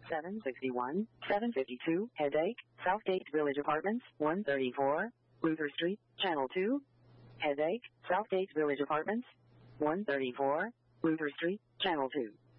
761, 752, Headache, Southgate Village Apartments, 134, Luther Street, Channel 2. Headache, Southgate Village Apartments, 134, Luther Street, Channel 2.